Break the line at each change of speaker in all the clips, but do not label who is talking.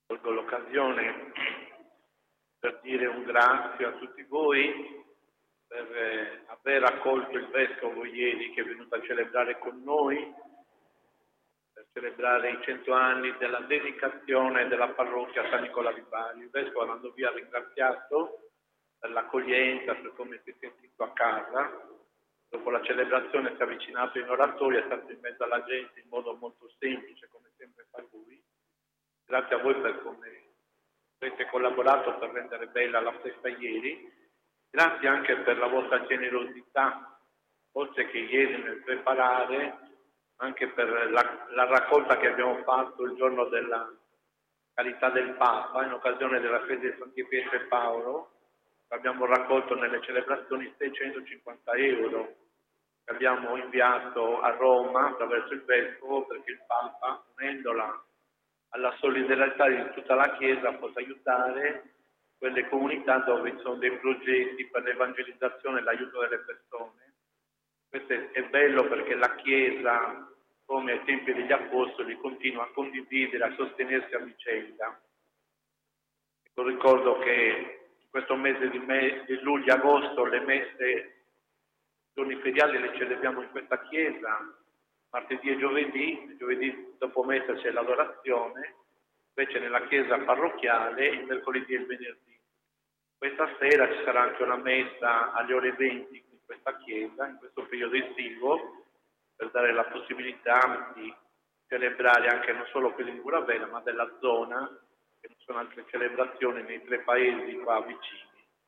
Colgo l'occasione per dire un grazie a tutti voi per aver accolto il Vescovo ieri che è venuto a celebrare con noi, per celebrare i 100 anni della dedicazione della parrocchia San Nicola di Bari. Il Vescovo andando via ringraziato per l'accoglienza, per come si è sentito a casa. Dopo la celebrazione si è avvicinato in oratorio, è stato in mezzo alla gente in modo molto semplice, come sempre fa lui. Grazie a voi per come avete collaborato per rendere bella la festa ieri. Grazie anche per la vostra generosità, oltre che ieri nel preparare, anche per la raccolta che abbiamo fatto il giorno della carità del Papa, in occasione della fede di Santi Pietro e Paolo. Abbiamo raccolto nelle celebrazioni 650 euro che abbiamo inviato a Roma attraverso il Vescovo perché il Papa, unendola alla solidarietà di tutta la Chiesa, possa aiutare quelle comunità dove ci sono dei progetti per l'evangelizzazione e l'aiuto delle persone. Questo è bello perché la Chiesa, come ai tempi degli Apostoli, continua a condividere, a sostenersi a vicenda. Ecco, ricordo che in questo mese di luglio e agosto le messe, giorni feriali, le celebriamo in questa Chiesa, martedì e giovedì dopo messa c'è l'adorazione, invece nella chiesa parrocchiale il mercoledì e il venerdì. Questa sera ci sarà anche una messa alle ore 20 in questa chiesa, in questo periodo estivo, per dare la possibilità di celebrare anche non solo quelli di Muravena, ma della zona, che non sono altre celebrazioni nei 3 paesi qua vicini.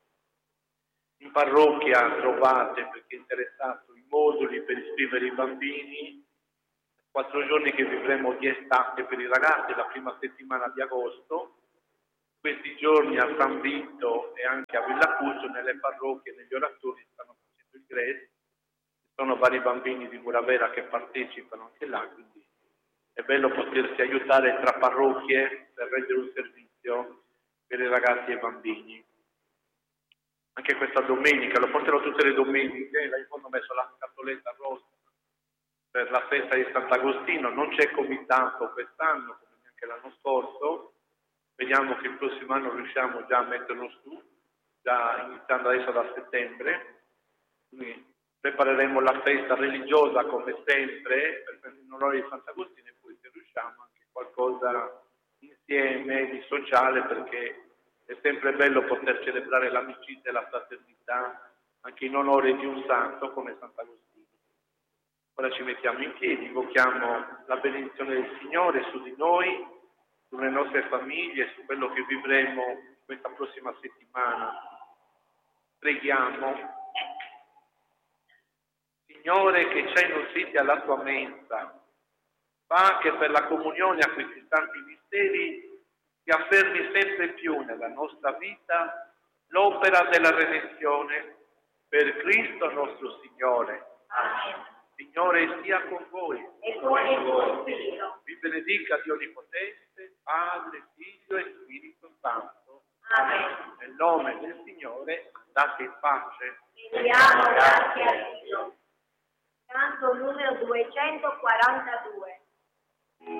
In parrocchia trovate, per chi è interessato, i moduli per iscrivere i bambini. 4 giorni che vivremo di estate per i ragazzi, la prima settimana di agosto. Questi giorni a San Vito e anche a Villa Cuccio, nelle parrocchie, negli oratori, stanno facendo il GRES. Ci sono vari bambini di Muravera che partecipano anche là, quindi è bello potersi aiutare tra parrocchie per rendere un servizio per i ragazzi e i bambini. Anche questa domenica, lo porterò tutte le domeniche, là in fondo ho messo la scatoletta rossa per la festa di Sant'Agostino. Non c'è comitato quest'anno, come neanche l'anno scorso. Vediamo che il prossimo anno riusciamo già a metterlo su, già iniziando adesso da settembre. Quindi prepareremo la festa religiosa come sempre, in onore di Sant'Agostino, e poi se riusciamo anche qualcosa insieme di sociale, perché è sempre bello poter celebrare l'amicizia e la fraternità anche in onore di un santo come Sant'Agostino. Ora ci mettiamo in piedi, invochiamo la benedizione del Signore su di noi, sulle nostre famiglie, su quello che vivremo questa prossima settimana. Preghiamo. Signore, che ci hai nutriti alla tua mensa, fa che per la comunione a questi santi misteri ti affermi sempre più nella nostra vita l'opera della redenzione per Cristo nostro Signore.
Amen.
Signore sia con voi.
E con il tuo spirito.
Vi benedica Dio Onnipotente, Padre, Figlio e Spirito Santo.
Amen.
Nel nome del Signore andate in pace.
Diamo grazie a Dio. Canto numero 242.